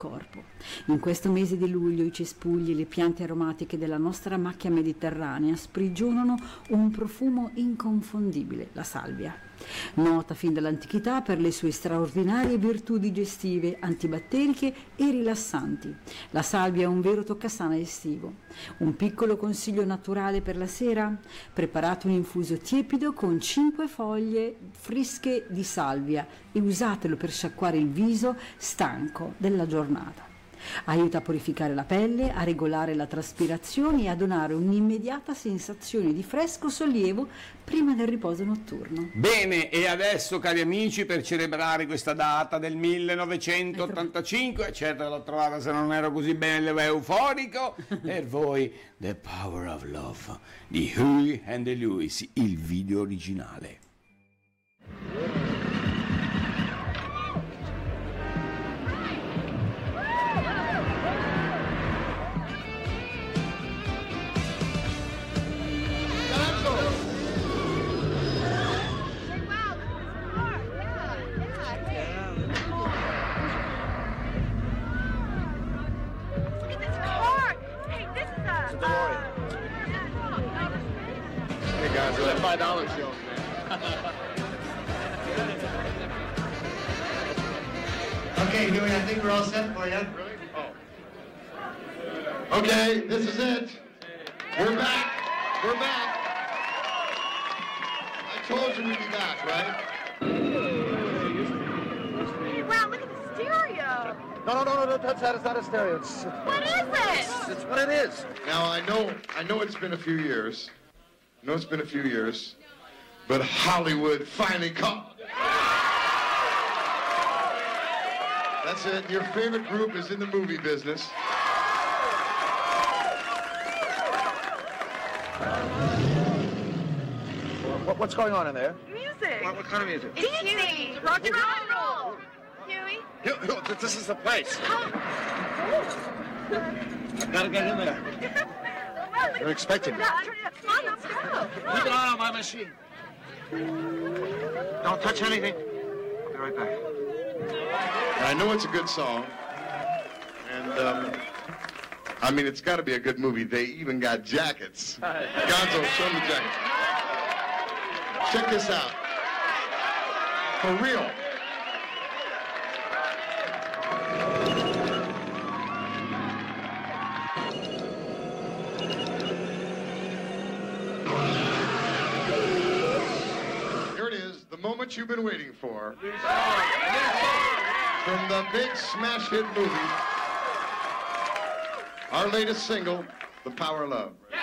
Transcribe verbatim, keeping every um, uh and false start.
corpo. In questo mese di luglio i cespugli e le piante aromatiche della nostra macchia mediterranea sprigionano un profumo inconfondibile, la salvia. Nota fin dall'antichità per le sue straordinarie virtù digestive, antibatteriche e rilassanti. La salvia è un vero toccasana estivo. Un piccolo consiglio naturale per la sera? Preparate un infuso tiepido con cinque foglie fresche di salvia e usatelo per sciacquare il viso stanco della giornata. Aiuta a purificare la pelle, a regolare la traspirazione e a donare un'immediata sensazione di fresco sollievo prima del riposo notturno. Bene, e adesso cari amici, per celebrare questa data del millenovecentottantacinque, certo l'ho trovata se non ero così bello e euforico, per voi The Power of Love di Huey and the Lewis, il video originale. five dollar show, man. Okay, Huey, I think we're all set for you. Really? Oh. Okay, this is it. We're back. We're back. I told you we'd be back, right? Wow, look at the stereo. No, no, no, no, don't touch that. It's not a stereo. It's, What is it? it's, it's what it is. Now, I know, I know it's been a few years. I know it's been a few years. But Hollywood finally caught. That's it. Your favorite group is in the movie business. What, what's going on in there? Music. What, what kind of music? It's Huey. Rock and roll. Huey. You, you, this is the place. I've got to get in there. They're expecting me. Come on, let's go. Keep an eye on my machine. Don't touch anything. I'll be right back. And I know it's a good song. And, um, I mean, it's got to be a good movie. They even got jackets. Gonzo, show me the jackets. Check this out. For real. Moment you've been waiting for. From the big smash hit movie, our latest single, The Power of Love.